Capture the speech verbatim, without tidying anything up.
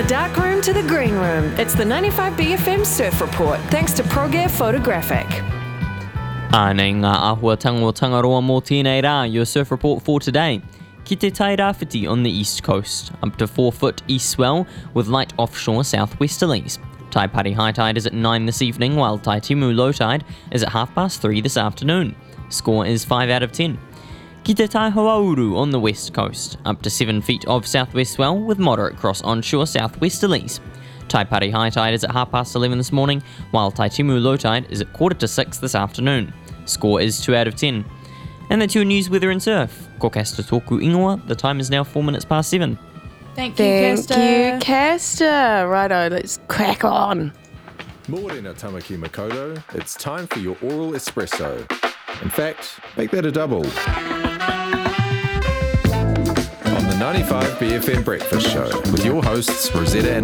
the dark room to the green room. It's the ninety-five B F M Surf Report, thanks to ProGear Photographic. Ānei ngā āhuatanga o Tangaroa mō tēnei rā, your surf report for today. Ki te tai rāwhiti on the east coast, up to four foot east swell with light offshore southwesterlies. Taipari high tide is at nine this evening, while Taitimu low tide is at half past three this afternoon. Score is five out of ten. Ki te tai Hoauru on the west coast, up to seven feet of southwest swell with moderate cross onshore southwesterlies. Taipari high tide is at half past eleven this morning, while Taitimu low tide is at quarter to six this afternoon. Score is two out of ten. And that's your news, weather and surf. Ko Kasta tōku ingoa, the time is now four minutes past seven. Thank you, Thank Kasta. you, Kasta. Righto, let's crack on. Morena Tamaki Makoto, it's time for your oral espresso. In fact, make that a double. On the ninety-five B F M Breakfast Show with your hosts Rosetta and